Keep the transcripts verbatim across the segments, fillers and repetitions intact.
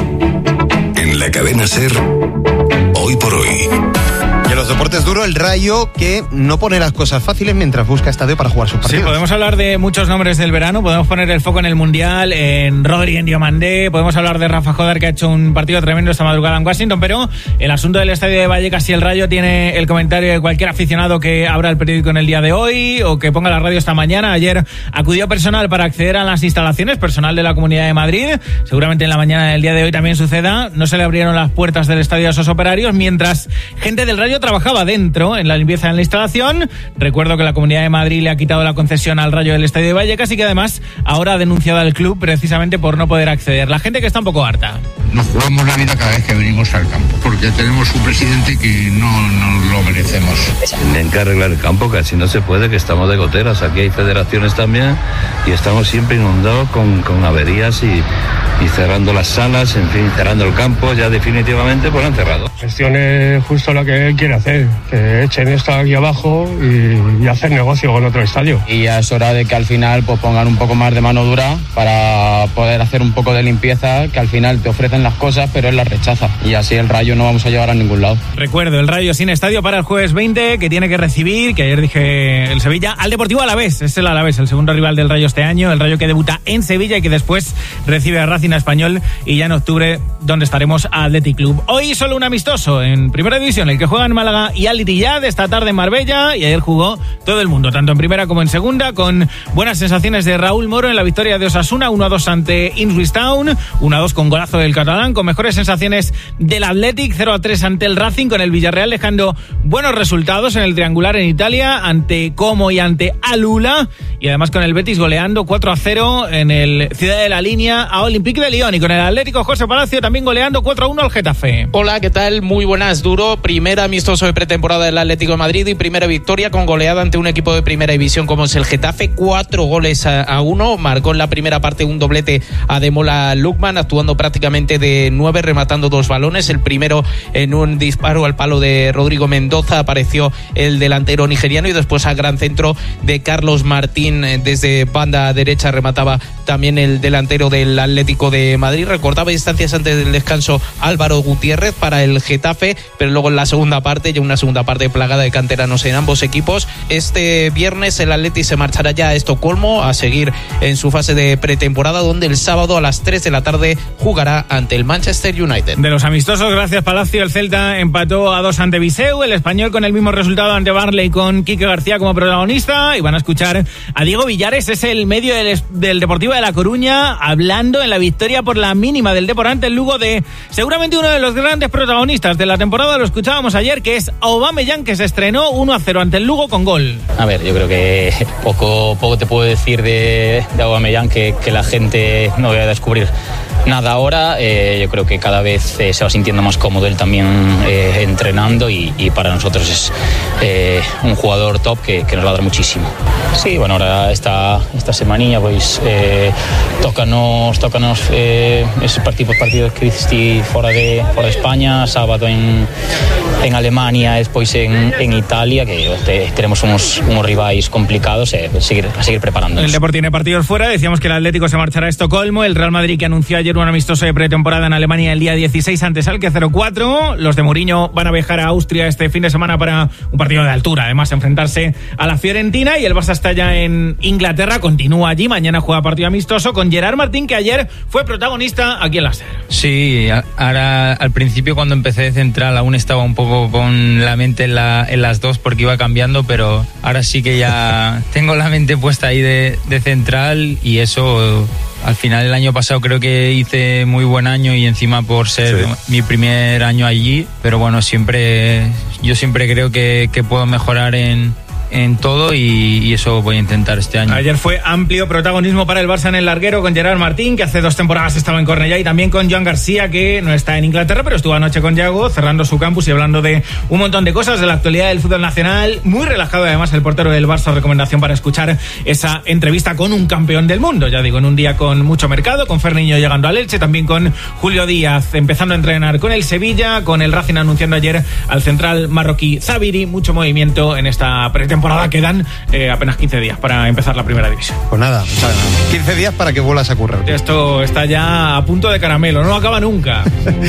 En la cadena SER, hoy por hoy. Y en los deportes duro, el Rayo, que no pone las cosas fáciles mientras busca estadio para jugar sus partidos. Sí, podemos hablar de muchos nombres del verano, podemos poner el foco en el Mundial, en Rodri, en Diomandé, podemos hablar de Rafa Jodar, que ha hecho un partido tremendo esta madrugada en Washington, pero el asunto del estadio de Vallecas y el Rayo tiene el comentario de cualquier aficionado que abra el periódico en el día de hoy o que ponga la radio esta mañana. Ayer acudió personal para acceder a las instalaciones, personal de la Comunidad de Madrid. Seguramente en la mañana del día de hoy también suceda. No se le abrieron las puertas del estadio a esos operarios, mientras gente del Rayo trabajaba dentro en la limpieza de la instalación. Recuerdo que la Comunidad de Madrid le ha quitado la concesión al Rayo del estadio de Vallecas y que además ahora ha denunciado al club precisamente por no poder acceder. La gente que está un poco harta. Nos jugamos la vida cada vez que venimos al campo, porque tenemos un presidente que no nos lo merecemos. Tienen que arreglar el campo, que así no se puede, que estamos de goteras. Aquí hay federaciones también y estamos siempre inundados con, con averías y, y cerrando las salas, en fin, cerrando el campo. Ya definitivamente pues han cerrado. Gestión es justo lo que él quiere hacer, que echen esto aquí abajo y, y hacer negocio con otro estadio. Y ya es hora de que al final pues pongan un poco más de mano dura para poder hacer un poco de limpieza, que al final te ofrecen las cosas pero él las rechaza y así el Rayo no vamos a llegar a ningún lado. Recuerdo, el Rayo sin estadio para el jueves veinte, que tiene que recibir, que ayer dije el Sevilla, al Deportivo Alavés. Es el Alavés, el segundo rival del Rayo este año, el Rayo que debuta en Sevilla y que después recibe a Racing Español, y ya en octubre donde estaremos a Athletic Club. Hoy solo un amistoso en Primera División, el que juega en Málaga y Al Ittihad, esta tarde en Marbella, y ayer jugó todo el mundo, tanto en primera como en segunda, con buenas sensaciones de Raúl Moro en la victoria de Osasuna, uno a dos ante Ipswich Town, uno a dos con golazo del catalán, con mejores sensaciones del Athletic, cero a tres ante el Racing, con el Villarreal dejando buenos resultados en el triangular en Italia, ante Como y ante Alula, y además con el Betis goleando cuatro a cero en el Ciudad de la Línea a Olympique de Lyon, y con el Atlético José Palacio también goleando cuatro a uno al Getafe. Hola, ¿qué tal? Muy buenas. Duro, primer amistoso de pretemporada del Atlético de Madrid y primera victoria con goleada ante un equipo de primera división como es el Getafe, cuatro goles a, a uno, marcó en la primera parte un doblete Ademola Lookman, actuando prácticamente de nueve, rematando dos balones, el primero en un disparo al palo de Rodrigo Mendoza, apareció el delantero nigeriano, y después al gran centro de Carlos Martín desde banda derecha remataba también el delantero del Atlético de Madrid. Recortaba distancias antes del descanso Álvaro Gutiérrez para el Getafe, pero luego en la segunda parte, ya una segunda parte plagada de canteranos en ambos equipos. Este viernes el Atleti se marchará ya a Estocolmo a seguir en su fase de pretemporada, donde el sábado a las tres de la tarde jugará ante el Manchester United. De los amistosos, gracias Palacio, el Celta empató a dos ante Viseu, el Español con el mismo resultado ante Barley, con Quique García como protagonista, y van a escuchar a Diego Villares, es el medio del, del Deportivo de La Coruña, hablando en la victoria por la mínima del Depor ante el Lugo de seguramente uno de los grandes protagonistas de la temporada. Lo escuchábamos ayer, que es Aubameyang, que se estrenó uno a cero ante el Lugo con gol. A ver, yo creo que poco, poco te puedo decir de, de Aubameyang que, que la gente no vaya a descubrir nada ahora. Eh, yo creo que cada vez eh, se va sintiendo más cómodo él también eh, entrenando, y, y para nosotros es eh, un jugador top que, que nos va a dar muchísimo. Sí, bueno, ahora esta, esta semanilla pues eh, tócanos, tócanos eh, esos partidos, partidos que hiciste fuera de, fuera de España, sábado en, en Alemania, después en, en Italia, que te, tenemos unos, unos rivales complicados, eh, a seguir, a seguir preparándonos. El Depor tiene partidos fuera, decíamos que el Atlético se marchará a Estocolmo, el Real Madrid, que anunció ayer un amistoso de pretemporada en Alemania el día dieciséis ante Schalke cero cuatro, los de Mourinho van a viajar a Austria este fin de semana para un partido de altura, además enfrentarse a la Fiorentina, y el Barça está ya en Inglaterra, continúa allí, mañana juega partido amistoso con Gerard Martín, que ayer fue protagonista aquí en la SER. Sí, ahora al principio cuando empecé de central aún estaba un poco con la mente en, la, en las dos porque iba cambiando, pero ahora sí que ya tengo la mente puesta ahí de, de central, y eso al final el año pasado creo que hice muy buen año, y encima por ser sí. mi primer año allí, pero bueno, siempre yo siempre creo que, que puedo mejorar en en todo, y, y eso voy a intentar este año. Ayer fue amplio protagonismo para el Barça en el larguero con Gerard Martín, que hace dos temporadas estaba en Cornellá, y también con Joan García, que no está en Inglaterra, pero estuvo anoche con Yago cerrando su campus y hablando de un montón de cosas de la actualidad del fútbol nacional. Muy relajado además el portero del Barça, recomendación para escuchar esa entrevista con un campeón del mundo, ya digo, en un día con mucho mercado, con Ferniño llegando al Elche, también con Julio Díaz empezando a entrenar con el Sevilla, con el Racing anunciando ayer al central marroquí Zabiri, mucho movimiento en esta pretemporada pretemporada. Quedan eh, apenas quince días para empezar la primera división. Pues nada, o sea, quince días para que vuelvas a currar. Esto está ya a punto de caramelo, no acaba nunca.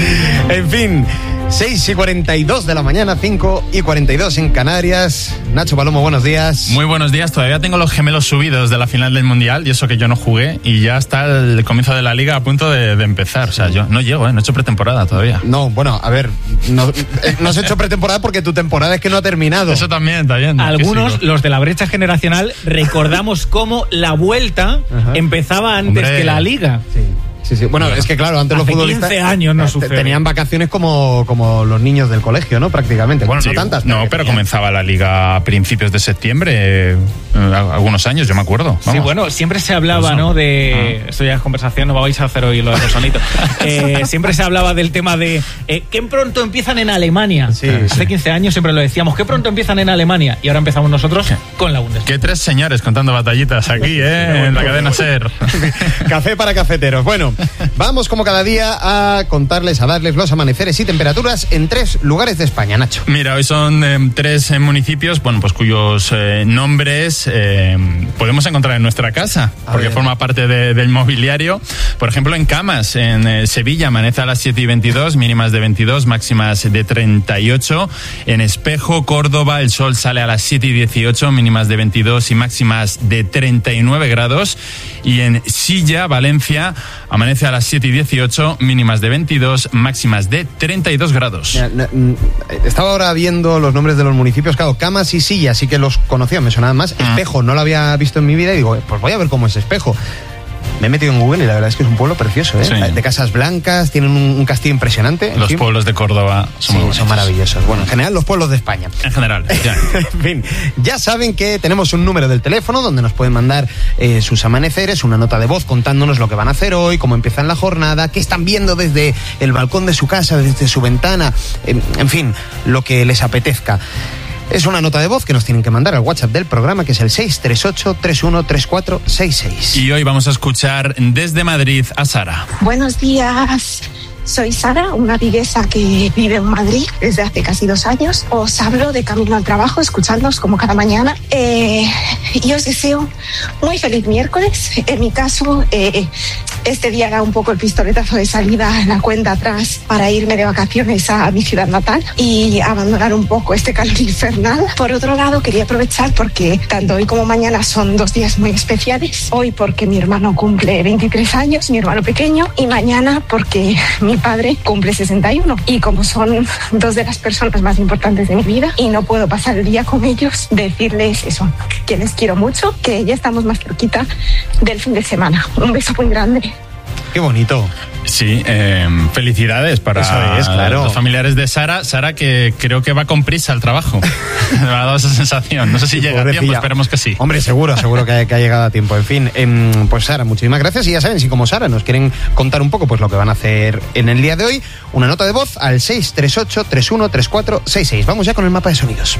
En fin, seis y cuarenta y dos de la mañana, cinco y cuarenta y dos en Canarias. Nacho Palomo, buenos días. Muy buenos días, todavía tengo los gemelos subidos de la final del Mundial, y eso que yo no jugué, y ya está el comienzo de la Liga a punto de, de empezar. O sea, yo no llego, ¿eh? No he hecho pretemporada todavía. No, bueno, a ver, no, eh, no has hecho pretemporada porque tu temporada es que no ha terminado. Eso también, también. Algunos, los de la brecha generacional, recordamos cómo la vuelta Ajá. empezaba antes Hombre. que la Liga. Sí. Sí, sí. Bueno, es que claro, antes Hace los futbolistas quince años no sucede. Tenían vacaciones como, como los niños del colegio, ¿no? Prácticamente. Bueno, sí, no tantas. No, pero tenían. comenzaba la Liga a principios de septiembre, eh, algunos años, yo me acuerdo. Vamos. Sí, bueno, siempre se hablaba, ¿no? De... Ah. Esto ya es conversación, no vais a hacer hoy lo de Rosonito. eh, siempre se hablaba del tema de eh, que pronto empiezan en Alemania. Sí, Hace sí. quince años siempre lo decíamos, que pronto empiezan en Alemania. Y ahora empezamos nosotros sí. con la Bundesliga. Que tres señores contando batallitas aquí, ¿eh? En la cadena SER. Café para cafeteros. Bueno, vamos como cada día a contarles, a darles los amaneceres y temperaturas en tres lugares de España, Nacho. Mira, hoy son eh, tres eh, municipios, bueno, pues cuyos eh, nombres eh, podemos encontrar en nuestra casa, a porque ver. forma parte de, del mobiliario. Por ejemplo, en Camas, en eh, Sevilla, amanece a las siete y veintidós, mínimas de veintidós, máximas de treinta y ocho. En Espejo, Córdoba, el sol sale a las siete y dieciocho, mínimas de veintidós y máximas de treinta y nueve grados. Y en Silla, Valencia, amanece a las siete y dieciocho, mínimas de veintidós, máximas de treinta y dos grados. Estaba ahora viendo los nombres de los municipios, claro, Camas y Silla sí que los conocía, me sonaban más. Ah. Espejo no lo había visto en mi vida y digo, pues voy a ver cómo es Espejo. Me he metido en Google y la verdad es que es un pueblo precioso, ¿eh? Sí. De casas blancas, tienen un, un castillo impresionante. Los fin. pueblos de Córdoba son, sí, muy son maravillosos. Bueno, en general los pueblos de España. En general, ya. En fin, ya saben que tenemos un número del teléfono donde nos pueden mandar eh, sus amaneceres, una nota de voz contándonos lo que van a hacer hoy, cómo empiezan la jornada, qué están viendo desde el balcón de su casa, desde su ventana, en, en fin, lo que les apetezca. Es una nota de voz que nos tienen que mandar al WhatsApp del programa, que es el seis tres ocho, tres uno tres cuatro seis seis. Y hoy vamos a escuchar desde Madrid a Sara. Buenos días. Soy Sara, una viguesa que vive en Madrid desde hace casi dos años. Os hablo de camino al trabajo, escuchándoos como cada mañana. Eh, y os deseo muy feliz miércoles. En mi caso, eh, este día era un poco el pistoletazo de salida, la cuenta atrás para irme de vacaciones a mi ciudad natal y abandonar un poco este calor infernal. Por otro lado, quería aprovechar porque tanto hoy como mañana son dos días muy especiales. Hoy porque mi hermano cumple veintitrés años, mi hermano pequeño, y mañana porque mi padre cumple sesenta y uno. Y como son dos de las personas más importantes de mi vida y no puedo pasar el día con ellos, decirles eso, que les quiero mucho, que ya estamos más cerquita del fin de semana. Un beso muy grande. Qué bonito. Sí, eh, felicidades para es, claro. los familiares de Sara. Sara, que creo que va con prisa al trabajo. Me ha dado esa sensación. No sé si sí, llega a tiempo, esperemos que sí. Hombre, seguro, seguro que ha, que ha llegado a tiempo. En fin, eh, pues Sara, muchísimas gracias. Y ya saben, si como Sara nos quieren contar un poco pues lo que van a hacer en el día de hoy, una nota de voz al seis tres ocho, tres uno tres cuatro seis seis. Vamos ya con el mapa de sonidos.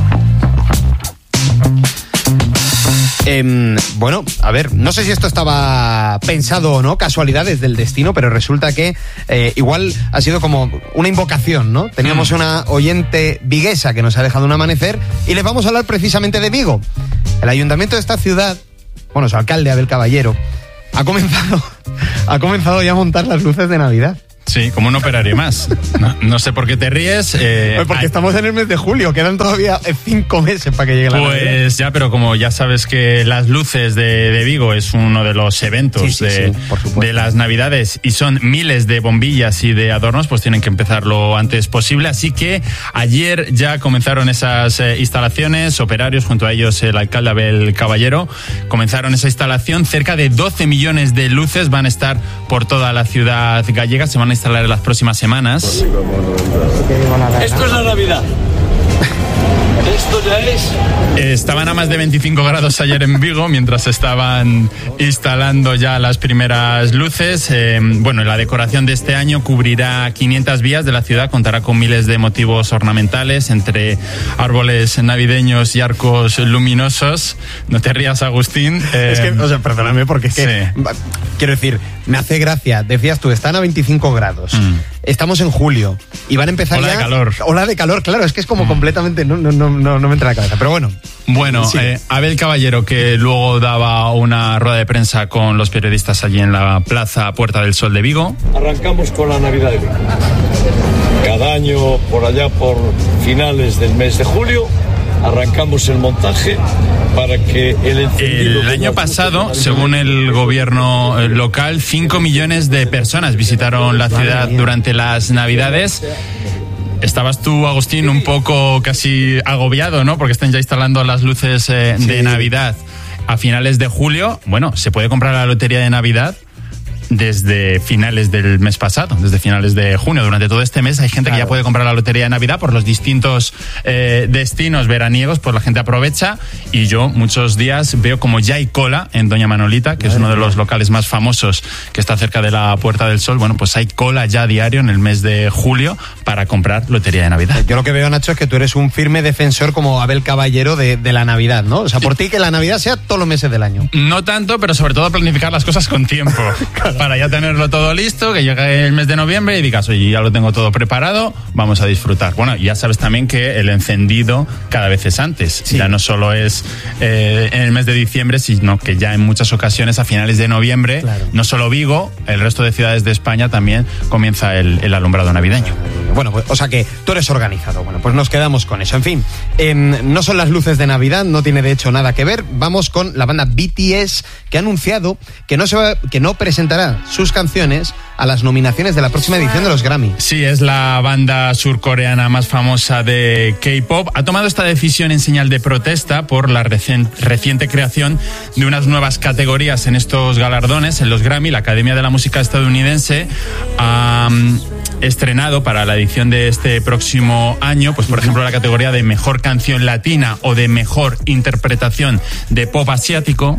Eh, bueno, a ver, no sé si esto estaba pensado o no, casualidades del destino, pero resulta que eh, igual ha sido como una invocación, ¿no? Teníamos mm. una oyente viguesa que nos ha dejado un amanecer y les vamos a hablar precisamente de Vigo. El ayuntamiento de esta ciudad, bueno, su alcalde Abel Caballero, ha comenzado, ha comenzado ya a montar las luces de Navidad. Sí, como un operario más. No, no sé por qué te ríes. Eh, pues porque hay... estamos en el mes de julio, quedan todavía cinco meses para que llegue la Pues Navidad. Ya, pero como ya sabes que las luces de, de Vigo es uno de los eventos sí, sí, de, sí, de las Navidades y son miles de bombillas y de adornos, pues tienen que empezar lo antes posible. Así que ayer ya comenzaron esas eh, instalaciones, operarios, junto a ellos el alcalde Abel Caballero, comenzaron esa instalación. Cerca de doce millones de luces van a estar por toda la ciudad gallega, se van a instalar en las próximas semanas. Esto es la Navidad. Esto ya es... Estaban a más de veinticinco grados ayer en Vigo mientras estaban instalando ya las primeras luces. Eh, bueno, la decoración de este año cubrirá quinientas vías de la ciudad, contará con miles de motivos ornamentales entre árboles navideños y arcos luminosos. No te rías, Agustín. Eh, es que, o sea, perdóname porque es que, sí. quiero decir, me hace gracia. Decías tú, están a veinticinco grados. Mm. Estamos en julio y van a empezar Ola ya... de calor. Ola de calor, claro, es que es como mm. completamente directamente no, no, no, no, no me entra en la cabeza, pero bueno. Bueno, sí. eh, Abel Caballero, que luego daba una rueda de prensa con los periodistas allí en la plaza Puerta del Sol de Vigo. Arrancamos con la Navidad de Vigo. Cada año, por allá por finales del mes de julio, arrancamos el montaje para que el encendido... El año pasado, según el gobierno local, cinco millones de personas visitaron la ciudad durante las Navidades. Estabas tú, Agustín, un poco casi agobiado, ¿no? Porque están ya instalando las luces eh, sí. de Navidad a finales de julio. Bueno, se puede comprar la lotería de Navidad desde finales del mes pasado, desde finales de junio. Durante todo este mes hay gente claro. que ya puede comprar la lotería de Navidad por los distintos eh, destinos veraniegos, pues la gente aprovecha, y yo muchos días veo como ya hay cola en Doña Manolita, que es uno de los locales más famosos que está cerca de la Puerta del Sol. Bueno, pues hay cola ya diario en el mes de julio para comprar lotería de Navidad. Yo lo que veo, Nacho, es que tú eres un firme defensor como Abel Caballero de, de la Navidad, ¿no? O sea, por ti que la Navidad sea todos los meses del año. No tanto, pero sobre todo planificar las cosas con tiempo. Claro. Para ya tenerlo todo listo, que llegue el mes de noviembre y digas, oye, ya lo tengo todo preparado, vamos a disfrutar. Bueno, ya sabes también que el encendido cada vez es antes. Sí. Ya no solo es eh, en el mes de diciembre, sino que ya en muchas ocasiones a finales de noviembre, claro. no solo Vigo, el resto de ciudades de España también comienza el, el alumbrado navideño. Bueno, pues, o sea que tú eres organizado. Bueno, pues nos quedamos con eso. En fin, eh, no son las luces de Navidad, no tiene de hecho nada que ver. Vamos con la banda B T S, que ha anunciado que no, se va, que no presentará sus canciones a las nominaciones de la próxima edición de los Grammy. Sí, es la banda surcoreana más famosa de K-pop. Ha tomado esta decisión en señal de protesta por la recien, reciente creación de unas nuevas categorías en estos galardones, en los Grammy. La Academia de la Música estadounidense ha um, estrenado para la edición de este próximo año, pues por ejemplo la categoría de Mejor Canción Latina o de Mejor Interpretación de Pop Asiático.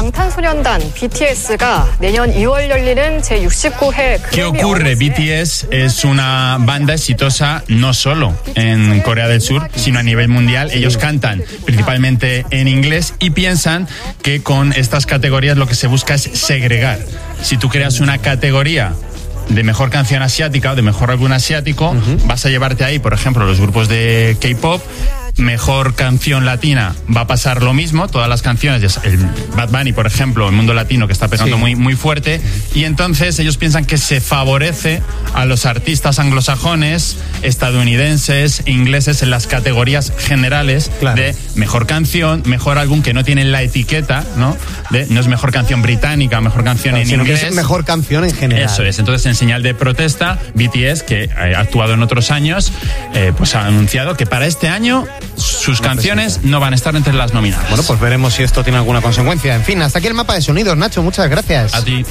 ¿Qué ocurre? B T S es una banda exitosa no solo en Corea del Sur, sino a nivel mundial. Ellos cantan principalmente en inglés y piensan que con estas categorías lo que se busca es segregar. Si tú creas una categoría de mejor canción asiática o de mejor álbum asiático, uh-huh. vas a llevarte ahí, por ejemplo, los grupos de K-pop. Mejor canción latina va a pasar lo mismo, todas las canciones, el Bad Bunny, por ejemplo, el mundo latino que está pegando sí. muy, muy fuerte, y entonces ellos piensan que se favorece a los artistas anglosajones, estadounidenses, ingleses en las categorías generales claro. de mejor canción, mejor álbum, que no tienen la etiqueta, ¿no? De, no es mejor canción británica, mejor canción claro, en sino inglés. Que es mejor canción en general. Eso es, entonces en señal de protesta, B T S, que ha actuado en otros años, eh, pues ha anunciado que para este año sus canciones no van a estar entre las nominadas. Bueno, pues veremos si esto tiene alguna consecuencia. En fin, hasta aquí el mapa de sonidos, Nacho, muchas gracias. A ti.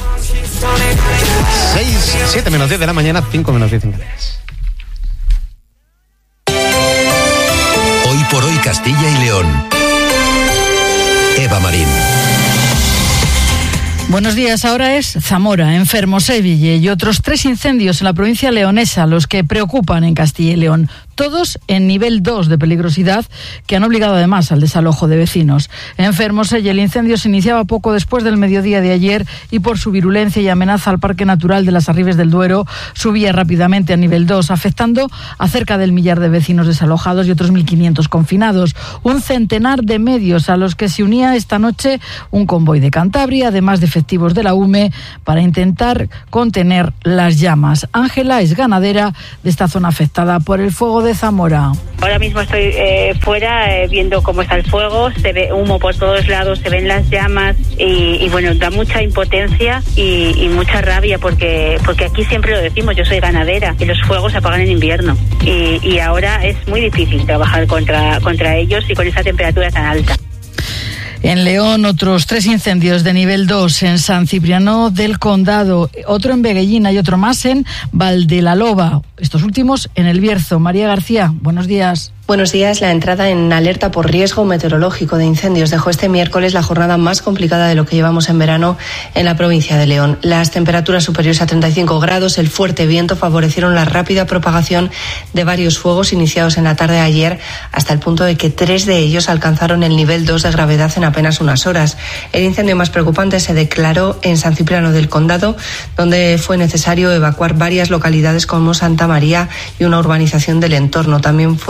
seis, siete menos diez de la mañana, cinco menos diez en Canarias. Hoy por hoy Castilla y León. Eva Marín. Buenos días, ahora es Zamora, Enfermo, Sevilla y otros tres incendios en la provincia leonesa los que preocupan en Castilla y León. Todos en nivel dos de peligrosidad, que han obligado además al desalojo de vecinos. En Fermoselle el incendio se iniciaba poco después del mediodía de ayer y por su virulencia y amenaza al Parque Natural de las Arribes del Duero subía rápidamente a nivel dos, afectando a cerca del millar de vecinos desalojados y otros mil quinientos confinados. Un centenar de medios a los que se unía esta noche un convoy de Cantabria, además de efectivos de la U M E, para intentar contener las llamas. Ángela es ganadera de esta zona afectada por el fuego de Zamora. Ahora mismo estoy eh, fuera eh, viendo cómo está el fuego, se ve humo por todos lados, se ven las llamas y, y bueno, da mucha impotencia y, y mucha rabia porque porque aquí siempre lo decimos, yo soy ganadera y los fuegos se apagan en invierno y, y ahora es muy difícil trabajar contra, contra ellos y con esa temperatura tan alta. En León, otros tres incendios de nivel dos en San Cipriano del Condado, otro en Beguellina y otro más en Valdelaloba. Estos últimos en El Bierzo. María García, buenos días. Buenos días. La entrada en alerta por riesgo meteorológico de incendios dejó este miércoles la jornada más complicada de lo que llevamos en verano en la provincia de León. Las temperaturas superiores a treinta y cinco grados, el fuerte viento favorecieron la rápida propagación de varios fuegos iniciados en la tarde de ayer, hasta el punto de que tres de ellos alcanzaron el nivel dos de gravedad en apenas unas horas. El incendio más preocupante se declaró en San Cipriano del Condado, donde fue necesario evacuar varias localidades como Santa María y una urbanización del entorno. También fueron elevados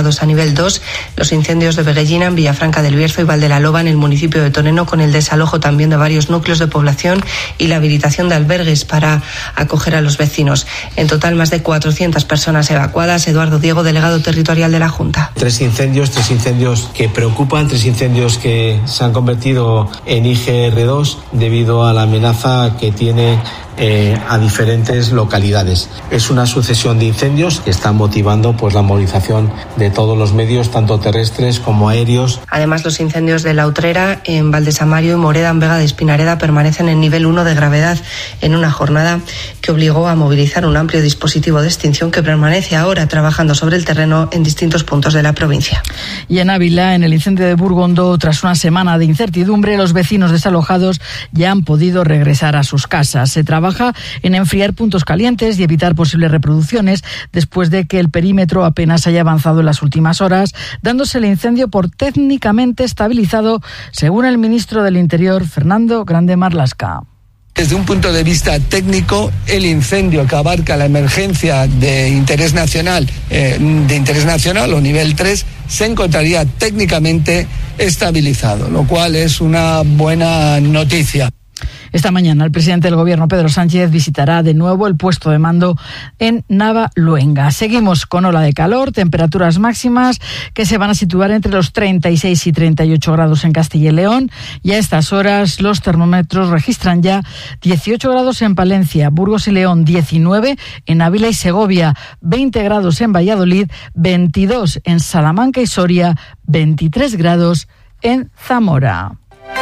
elevados a nivel dos. Los incendios de Veguellina, en Villafranca del Bierzo y Valdelaloba, en el municipio de Toreno, con el desalojo también de varios núcleos de población y la habilitación de albergues para acoger a los vecinos. En total, más de cuatrocientas personas evacuadas. Eduardo Diego, delegado territorial de la Junta. Tres incendios, tres incendios que preocupan, tres incendios que se han convertido en I G R dos debido a la amenaza que tiene Eh, a diferentes localidades. Es una sucesión de incendios que están motivando pues la movilización de todos los medios, tanto terrestres como aéreos. Además, los incendios de La Utrera, en Valdesamario y Moreda, en Vega de Espinareda, permanecen en nivel uno de gravedad, en una jornada que obligó a movilizar un amplio dispositivo de extinción que permanece ahora trabajando sobre el terreno en distintos puntos de la provincia. Y en Ávila, en el incendio de Burgondo, tras una semana de incertidumbre, los vecinos desalojados ya han podido regresar a sus casas. Se trabaja en enfriar puntos calientes y evitar posibles reproducciones después de que el perímetro apenas haya avanzado en las últimas horas, dándose el incendio por técnicamente estabilizado, según el ministro del Interior, Fernando Grande Marlaska. Desde un punto de vista técnico, el incendio que abarca la emergencia de interés nacional, eh, de interés nacional o nivel tres, se encontraría técnicamente estabilizado, lo cual es una buena noticia. Esta mañana el presidente del Gobierno, Pedro Sánchez, visitará de nuevo el puesto de mando en Navaluenga. Seguimos con ola de calor, temperaturas máximas que se van a situar entre los treinta y seis y treinta y ocho grados en Castilla y León, y a estas horas los termómetros registran ya dieciocho grados en Palencia, Burgos y León, diecinueve en Ávila y Segovia, veinte grados en Valladolid, veintidós en Salamanca y Soria, veintitrés grados en Zamora.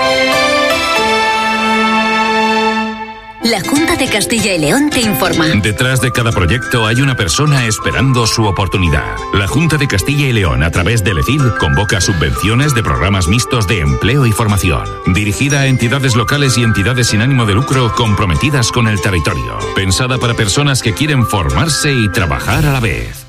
La Junta de Castilla y León te informa. Detrás de cada proyecto hay una persona esperando su oportunidad. La Junta de Castilla y León, a través del E C I L, convoca subvenciones de programas mixtos de empleo y formación, dirigida a entidades locales y entidades sin ánimo de lucro comprometidas con el territorio. Pensada para personas que quieren formarse y trabajar a la vez.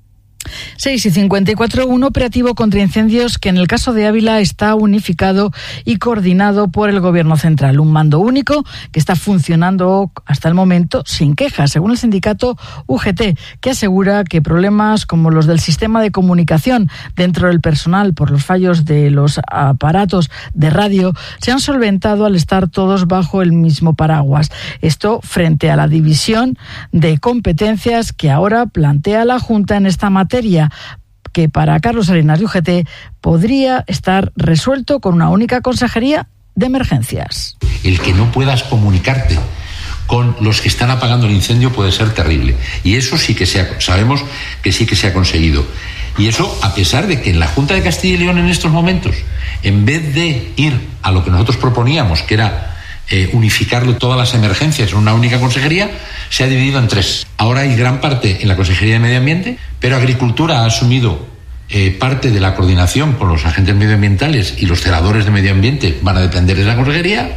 seis y cincuenta y cuatro, un operativo contra incendios que en el caso de Ávila está unificado y coordinado por el Gobierno central. Un mando único que está funcionando hasta el momento sin quejas, según el sindicato U G T, que asegura que problemas como los del sistema de comunicación dentro del personal por los fallos de los aparatos de radio se han solventado al estar todos bajo el mismo paraguas. Esto frente a la división de competencias que ahora plantea la Junta en esta materia, que para Carlos Arenas de U G T podría estar resuelto con una única consejería de emergencias. El que no puedas comunicarte con los que están apagando el incendio puede ser terrible. Y eso sí que se ha, sabemos que sí que se ha conseguido. Y eso a pesar de que en la Junta de Castilla y León en estos momentos, en vez de ir a lo que nosotros proponíamos, que era eh, unificarlo todas las emergencias en una única consejería, se ha dividido en tres. Ahora hay gran parte en la Consejería de Medio Ambiente, pero Agricultura ha asumido eh, parte de la coordinación con los agentes medioambientales y los celadores de medio ambiente van a depender de la consejería,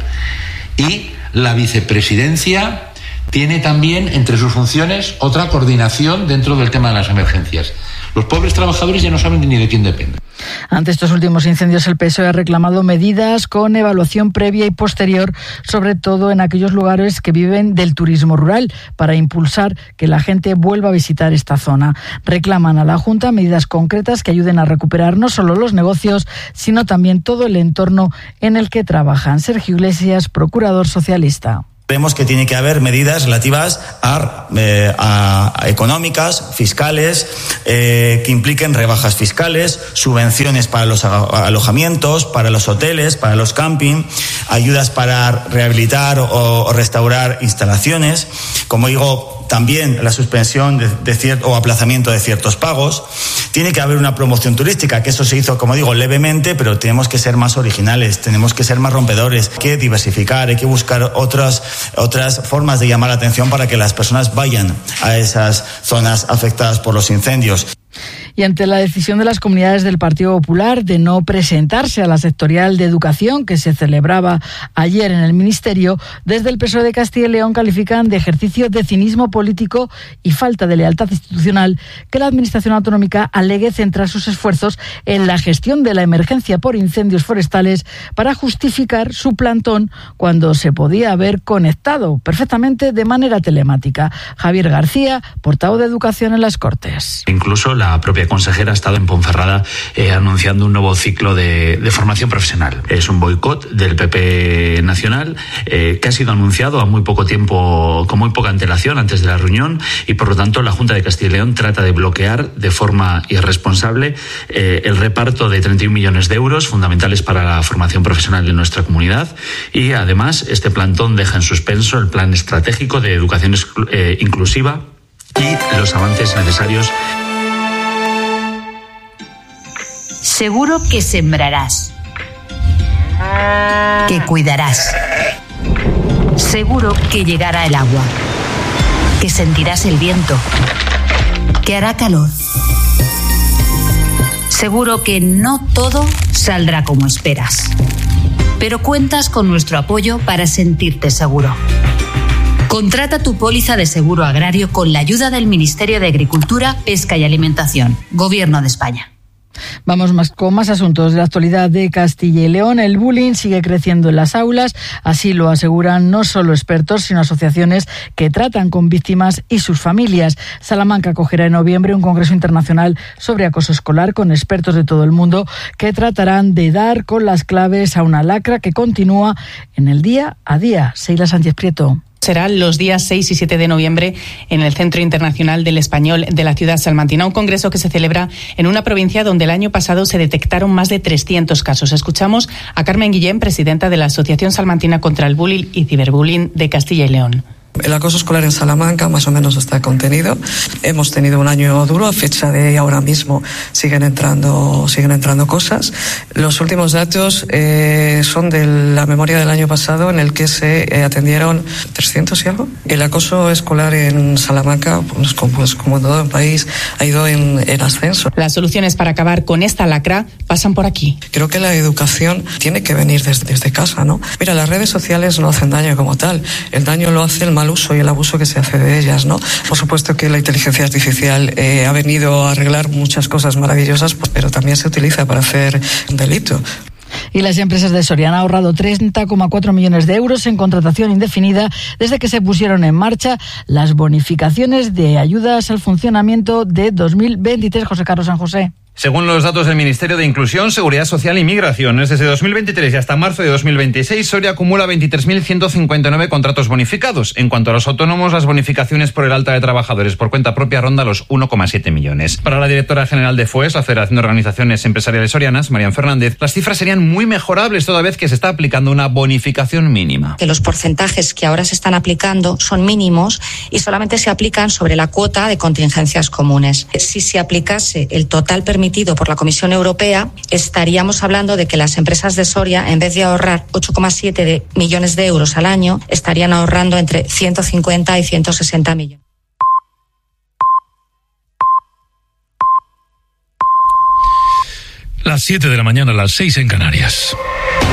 y la vicepresidencia tiene también entre sus funciones otra coordinación dentro del tema de las emergencias. Los pobres trabajadores ya no saben ni de quién dependen. Ante estos últimos incendios, el P S O E ha reclamado medidas con evaluación previa y posterior, sobre todo en aquellos lugares que viven del turismo rural, para impulsar que la gente vuelva a visitar esta zona. Reclaman a la Junta medidas concretas que ayuden a recuperar no solo los negocios, sino también todo el entorno en el que trabajan. Sergio Iglesias, procurador socialista. Creemos que tiene que haber medidas relativas a, eh, a, a económicas, fiscales, eh, que impliquen rebajas fiscales, subvenciones para los alojamientos, para los hoteles, para los camping, ayudas para rehabilitar o, o restaurar instalaciones. Como digo, también la suspensión de, de cierto, o aplazamiento de ciertos pagos. Tiene que haber una promoción turística, que eso se hizo, como digo, levemente, pero tenemos que ser más originales, tenemos que ser más rompedores, hay que diversificar, hay que buscar otras, otras formas de llamar la atención para que las personas vayan a esas zonas afectadas por los incendios. Y ante la decisión de las comunidades del Partido Popular de no presentarse a la sectorial de educación que se celebraba ayer en el Ministerio, desde el P S O E de Castilla y León califican de ejercicio de cinismo político y falta de lealtad institucional que la Administración autonómica alegue centrar sus esfuerzos en la gestión de la emergencia por incendios forestales para justificar su plantón cuando se podía haber conectado perfectamente de manera telemática. Javier García, portavoz de Educación en las Cortes. Incluso la propia viceconsejera ha estado en Ponferrada eh, anunciando un nuevo ciclo de, de formación profesional. Es un boicot del P P nacional eh, que ha sido anunciado a muy poco tiempo, con muy poca antelación antes de la reunión, y por lo tanto la Junta de Castilla y León trata de bloquear de forma irresponsable eh, el reparto de treinta y un millones de euros fundamentales para la formación profesional de nuestra comunidad, y además este plantón deja en suspenso el plan estratégico de educación eh, inclusiva y los avances necesarios. Seguro que sembrarás, que cuidarás. Seguro que llegará el agua, que sentirás el viento, que hará calor. Seguro que no todo saldrá como esperas, pero cuentas con nuestro apoyo para sentirte seguro. Contrata tu póliza de seguro agrario con la ayuda del Ministerio de Agricultura, Pesca y Alimentación, Gobierno de España. Vamos más con más asuntos de la actualidad de Castilla y León. El bullying sigue creciendo en las aulas, así lo aseguran no solo expertos, sino asociaciones que tratan con víctimas y sus familias. Salamanca acogerá en noviembre un congreso internacional sobre acoso escolar con expertos de todo el mundo que tratarán de dar con las claves a una lacra que continúa en el día a día. Seila Sánchez Prieto. Serán los días seis y siete de noviembre en el Centro Internacional del Español de la ciudad salmantina, un congreso que se celebra en una provincia donde el año pasado se detectaron más de trescientos casos. Escuchamos a Carmen Guillén, presidenta de la Asociación Salmantina contra el Bullying y Ciberbullying de Castilla y León. El acoso escolar en Salamanca más o menos está contenido. Hemos tenido un año duro, a fecha de ahora mismo siguen entrando, siguen entrando cosas. Los últimos datos eh, son de la memoria del año pasado, en el que se eh, atendieron trescientos y algo. El acoso escolar en Salamanca, pues como, pues, como en todo el país, ha ido en, en ascenso. Las soluciones para acabar con esta lacra pasan por aquí. Creo que la educación tiene que venir desde, desde casa, ¿no? Mira, las redes sociales no hacen daño como tal. El daño lo hace el mal uso y el abuso que se hace de ellas, ¿no? Por supuesto que la inteligencia artificial eh, ha venido a arreglar muchas cosas maravillosas, pues, pero también se utiliza para hacer un delito. Y las empresas de Soria han ahorrado treinta coma cuatro millones de euros en contratación indefinida desde que se pusieron en marcha las bonificaciones de ayudas al funcionamiento de dos mil veintitrés. José Carlos San José. Según los datos del Ministerio de Inclusión, Seguridad Social y Migraciones, desde dos mil veintitrés y hasta marzo de dos mil veintiséis, Soria acumula veintitrés mil ciento cincuenta y nueve contratos bonificados. En cuanto a los autónomos, las bonificaciones por el alta de trabajadores por cuenta propia ronda los uno coma siete millones. Para la directora general de F U E S, la Federación de Organizaciones Empresariales Sorianas, Marian Fernández, las cifras serían muy mejorables toda vez que se está aplicando una bonificación mínima. Que los porcentajes que ahora se están aplicando son mínimos y solamente se aplican sobre la cuota de contingencias comunes. Si se aplicase el total permitido por la Comisión Europea, estaríamos hablando de que las empresas de Soria, en vez de ahorrar ocho coma siete de millones de euros al año, estarían ahorrando entre ciento cincuenta y ciento sesenta millones. Las siete de la mañana, las seis en Canarias.